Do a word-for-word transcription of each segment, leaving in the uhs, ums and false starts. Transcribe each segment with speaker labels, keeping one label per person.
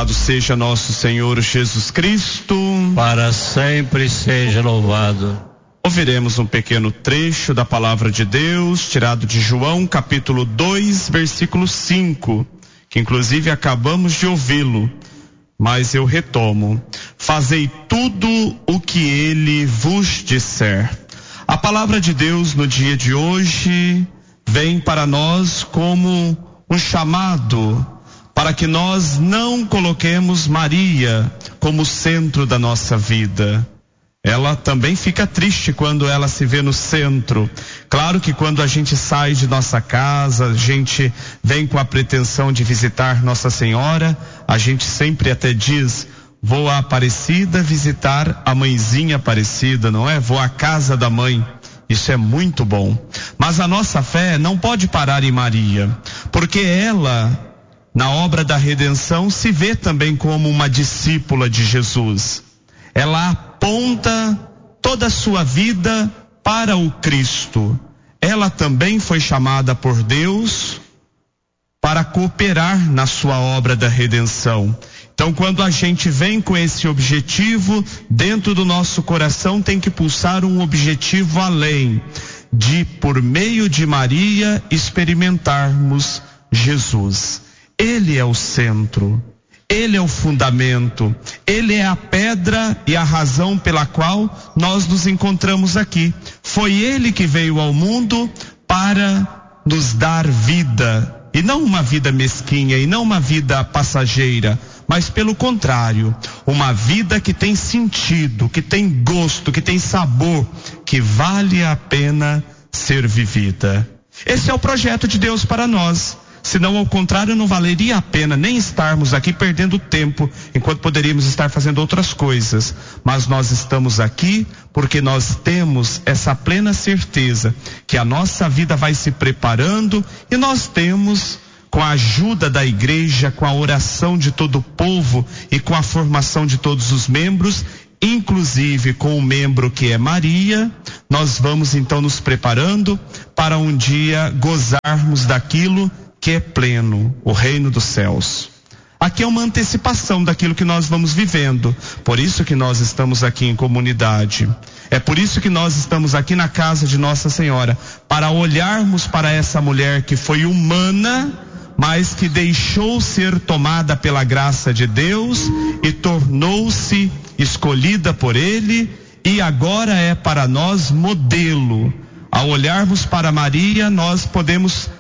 Speaker 1: Louvado seja nosso Senhor Jesus Cristo.
Speaker 2: Para sempre seja louvado.
Speaker 1: Ouviremos um pequeno trecho da palavra de Deus, tirado de João, capítulo dois, versículo cinco, que inclusive acabamos de ouvi-lo, mas eu retomo. Fazei tudo o que ele vos disser. A palavra de Deus no dia de hoje vem para nós como um chamado para que nós não coloquemos Maria como centro da nossa vida. Ela também fica triste quando ela se vê no centro. Claro que quando a gente sai de nossa casa, a gente vem com a pretensão de visitar Nossa Senhora, a gente sempre até diz: vou à Aparecida visitar a mãezinha Aparecida, não é? Vou à casa da mãe. Isso é muito bom. Mas a nossa fé não pode parar em Maria, porque ela, na obra da redenção, se vê também como uma discípula de Jesus. Ela aponta toda a sua vida para o Cristo. Ela também foi chamada por Deus para cooperar na sua obra da redenção. Então, quando a gente vem com esse objetivo, dentro do nosso coração tem que pulsar um objetivo além, de, por meio de Maria, experimentarmos Jesus. Ele é o centro, Ele é o fundamento, Ele é a pedra e a razão pela qual nós nos encontramos aqui. Foi Ele que veio ao mundo para nos dar vida, e não uma vida mesquinha, e não uma vida passageira, mas pelo contrário, uma vida que tem sentido, que tem gosto, que tem sabor, que vale a pena ser vivida. Esse é o projeto de Deus para nós. Senão, ao contrário, não valeria a pena nem estarmos aqui perdendo tempo, enquanto poderíamos estar fazendo outras coisas. Mas nós estamos aqui porque nós temos essa plena certeza que a nossa vida vai se preparando, e nós temos, com a ajuda da igreja, com a oração de todo o povo e com a formação de todos os membros, inclusive com o membro que é Maria, nós vamos então nos preparando para um dia gozarmos daquilo que é pleno, o reino dos céus. Aqui é uma antecipação daquilo que nós vamos vivendo. Por isso que nós estamos aqui em comunidade. É por isso que nós estamos aqui na casa de Nossa Senhora, para olharmos para essa mulher que foi humana, mas que deixou ser tomada pela graça de Deus e tornou-se escolhida por Ele, e agora é para nós modelo. Ao olharmos para Maria, nós podemos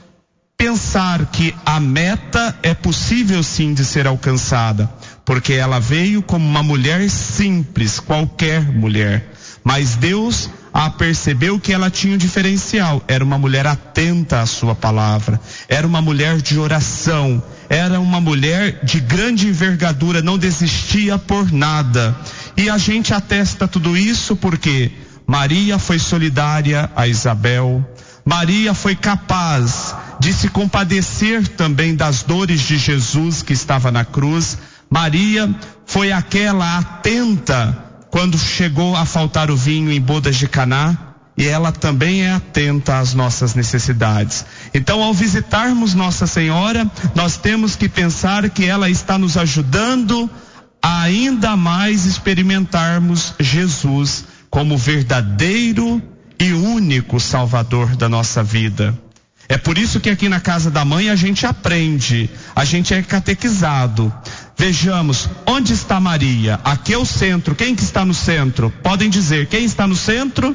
Speaker 1: pensar que a meta é possível sim de ser alcançada, porque ela veio como uma mulher simples, qualquer mulher, mas Deus a percebeu que ela tinha um diferencial. Era uma mulher atenta à sua palavra, era uma mulher de oração, era uma mulher de grande envergadura, não desistia por nada. E a gente atesta tudo isso porque Maria foi solidária a Isabel, Maria foi capaz de se compadecer também das dores de Jesus que estava na cruz. Maria foi aquela atenta quando chegou a faltar o vinho em bodas de Caná, e ela também é atenta às nossas necessidades. Então, ao visitarmos Nossa Senhora, nós temos que pensar que ela está nos ajudando a ainda mais experimentarmos Jesus como verdadeiro e único Salvador da nossa vida. É por isso que aqui na casa da mãe a gente aprende, a gente é catequizado. Vejamos, onde está Maria? Aqui é o centro. Quem que está no centro? Podem dizer, quem está no centro?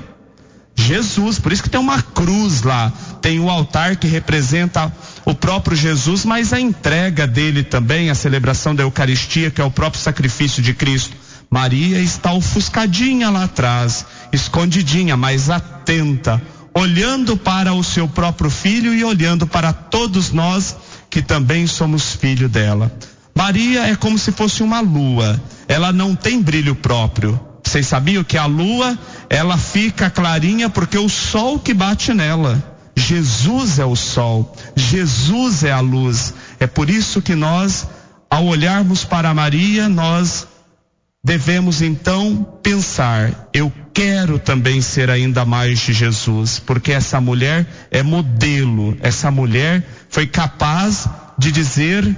Speaker 1: Jesus. Por isso que tem uma cruz lá, tem o altar que representa o próprio Jesus, mas a entrega dele também, a celebração da Eucaristia, que é o próprio sacrifício de Cristo. Maria está ofuscadinha lá atrás, escondidinha, mas atenta, olhando para o seu próprio filho e olhando para todos nós que também somos filho dela. Maria é como se fosse uma lua, ela não tem brilho próprio. Vocês sabiam que a lua, ela fica clarinha porque o sol que bate nela. Jesus é o sol, Jesus é a luz. É por isso que nós, ao olharmos para Maria, nós devemos então pensar, eu quero também ser ainda mais de Jesus, porque essa mulher é modelo, essa mulher foi capaz de dizer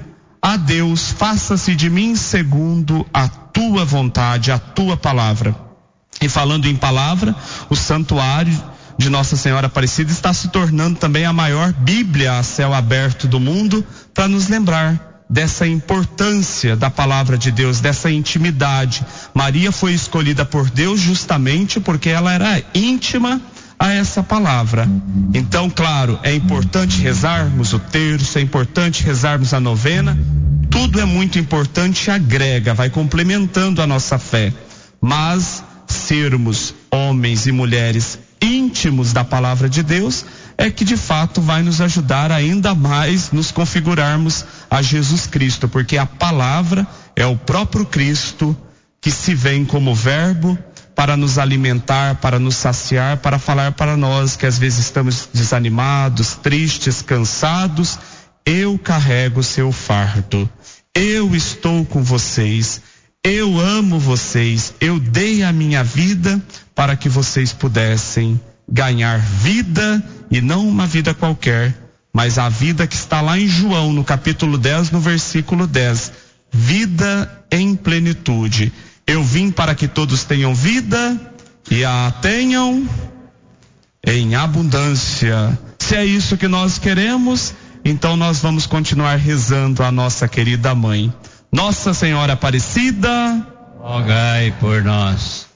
Speaker 1: a Deus, faça-se de mim segundo a tua vontade, a tua palavra. E falando em palavra, o santuário de Nossa Senhora Aparecida está se tornando também a maior Bíblia a céu aberto do mundo, para nos lembrar dessa importância da palavra de Deus, dessa intimidade. Maria foi escolhida por Deus justamente porque ela era íntima a essa palavra. Então, claro, é importante rezarmos o terço, é importante rezarmos a novena, tudo é muito importante, agrega, vai complementando a nossa fé, mas sermos homens e mulheres íntimos da palavra de Deus é que de fato vai nos ajudar ainda mais nos configurarmos a Jesus Cristo, porque a palavra é o próprio Cristo que se vem como verbo para nos alimentar, para nos saciar, para falar para nós que às vezes estamos desanimados, tristes, cansados. Eu carrego o seu fardo, eu estou com vocês, eu amo vocês, eu dei a minha vida para que vocês pudessem ganhar vida, e não uma vida qualquer, mas a vida que está lá em João, no capítulo dez, no versículo dez, vida em plenitude. Eu vim para que todos tenham vida e a tenham em abundância. Se é isso que nós queremos, então nós vamos continuar rezando a nossa querida mãe. Nossa Senhora Aparecida,
Speaker 2: rogai por nós.